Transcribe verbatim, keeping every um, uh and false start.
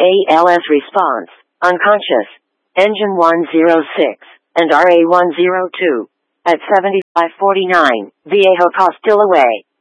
A L S response, unconscious, engine one oh six, and R A one oh two. At seventy-five forty-nine, Viejo Costa away.